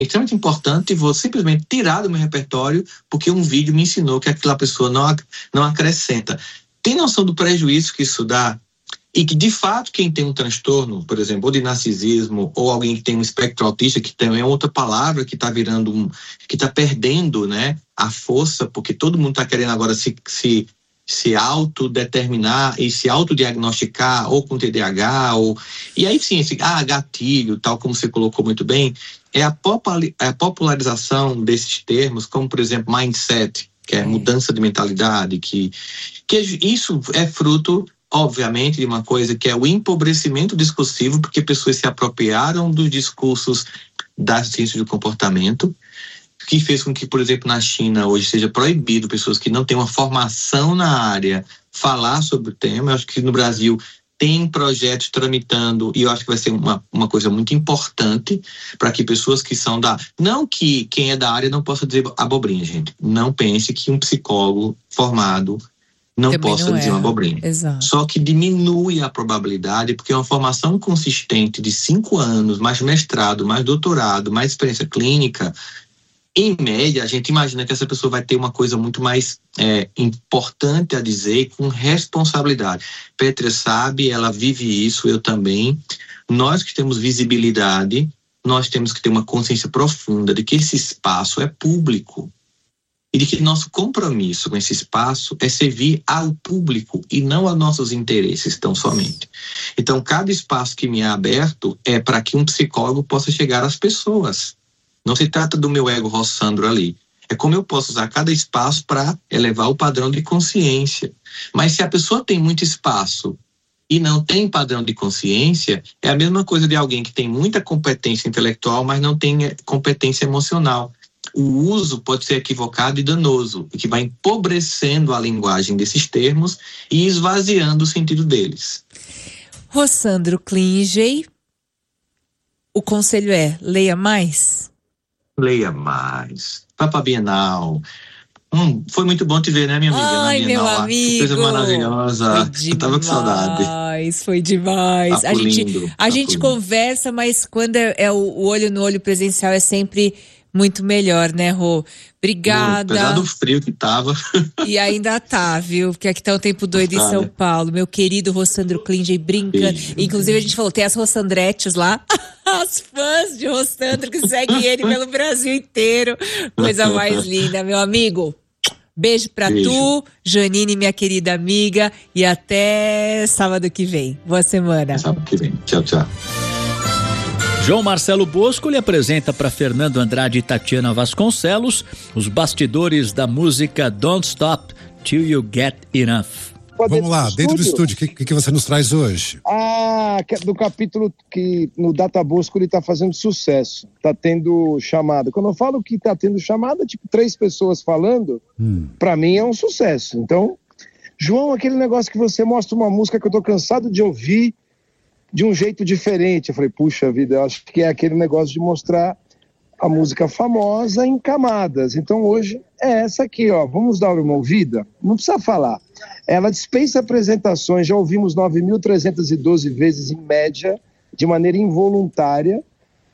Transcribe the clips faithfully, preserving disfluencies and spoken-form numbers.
extremamente importante, vou simplesmente tirar do meu repertório porque um vídeo me ensinou que aquela pessoa não, não acrescenta. Tem noção do prejuízo que isso dá? E que, de fato, quem tem um transtorno, por exemplo, ou de narcisismo, ou alguém que tem um espectro autista, que também é outra palavra que está virando, um, que está perdendo, né, a força, porque todo mundo está querendo agora se, se, se autodeterminar e se autodiagnosticar, ou com T D A H, ou... E aí sim, esse ah, gatilho, tal como você colocou muito bem, é a, popula- a popularização desses termos, como, por exemplo, mindset, que é mudança de mentalidade, que, que isso é fruto, obviamente, de uma coisa que é o empobrecimento discursivo, porque pessoas se apropriaram dos discursos da ciência do comportamento, que fez com que, por exemplo, na China hoje seja proibido pessoas que não têm uma formação na área falar sobre o tema. Eu acho que no Brasil tem projetos tramitando, e eu acho que vai ser uma, uma coisa muito importante para que pessoas que são da... Não que quem é da área não possa dizer abobrinha, gente. Não pense que um psicólogo formado não Também possa não dizer uma erra. abobrinha. Exato. Só que diminui a probabilidade, porque uma formação consistente de cinco anos, mais mestrado, mais doutorado, mais experiência clínica, em média, a gente imagina que essa pessoa vai ter uma coisa muito mais é, importante a dizer, com responsabilidade. Petra sabe, ela vive isso, eu também. Nós que temos visibilidade, nós temos que ter uma consciência profunda de que esse espaço é público e de que nosso compromisso com esse espaço é servir ao público e não a nossos interesses tão somente. Então, cada espaço que me é aberto é para que um psicólogo possa chegar às pessoas. Não se trata do meu ego roçando ali. É como eu posso usar cada espaço para elevar o padrão de consciência. Mas se a pessoa tem muito espaço e não tem padrão de consciência, é a mesma coisa de alguém que tem muita competência intelectual, mas não tem competência emocional. O uso pode ser equivocado e danoso, que vai empobrecendo a linguagem desses termos e esvaziando o sentido deles. Rossandro Klingey, o conselho é: leia mais? Leia mais. Vá para a Bienal. Hum, foi muito bom te ver, né, minha amiga? Ai, na meu Bienal. amigo! Que coisa maravilhosa. Foi Eu tava com saudade. demais, foi demais. Papo A gente, lindo, a papo gente lindo. conversa, mas quando é, é o, o olho no olho presencial é sempre muito melhor, né, Rô? Muito, Obrigada. apesar do frio que tava. E ainda tá, viu? Porque aqui tá um tempo doido em Tá, São né? Paulo. Meu querido Rossandro Klingey brincando. Beijo, Inclusive, beijo. a gente falou, tem as Rossandretes lá. As fãs de Rossandro que seguem ele pelo Brasil inteiro. Coisa mais linda, meu amigo. Beijo pra Beijo. tu, Janine, minha querida amiga. E até sábado que vem. Boa semana. Sábado que vem. Tchau, tchau. João Marcelo Bosco lhe apresenta para Fernando Andrade e Tatiana Vasconcelos os bastidores da música Don't Stop Till You Get Enough. Vamos lá, dentro do estúdio, o que, que você nos traz hoje? Ah, do capítulo que no Data Bosco ele tá fazendo sucesso, tá tendo chamada. Quando eu falo que tá tendo chamada, tipo três pessoas falando, hum. Pra mim é um sucesso. Então, João, aquele negócio que você mostra uma música que eu tô cansado de ouvir de um jeito diferente. Eu falei, puxa vida, eu acho que é aquele negócio de mostrar a música famosa em camadas. Então hoje é essa aqui, ó. Vamos dar uma ouvida? Não precisa falar. Ela dispensa apresentações, já ouvimos nove mil trezentas e doze vezes em média, de maneira involuntária.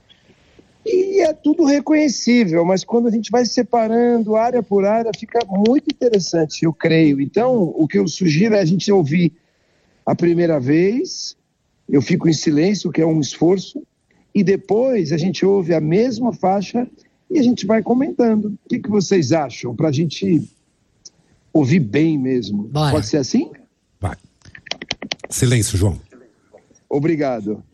E é tudo reconhecível, mas quando a gente vai separando área por área, fica muito interessante, eu creio. Então, o que eu sugiro é a gente ouvir a primeira vez, eu fico em silêncio, que é um esforço, e depois a gente ouve a mesma faixa e a gente vai comentando. O que, que vocês acham? Pra gente ouvir bem mesmo. Bora. Pode ser assim? Vai. Silêncio, João. Obrigado.